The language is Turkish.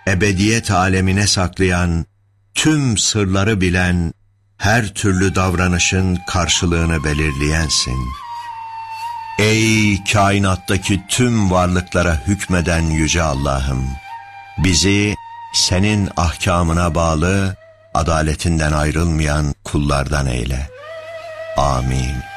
ebediyet alemine saklayan, tüm sırları bilen, her türlü davranışın karşılığını belirleyensin. Ey kainattaki tüm varlıklara hükmeden Yüce Allah'ım! Bizi senin ahkamına bağlı, adaletinden ayrılmayan kullardan eyle. Amin.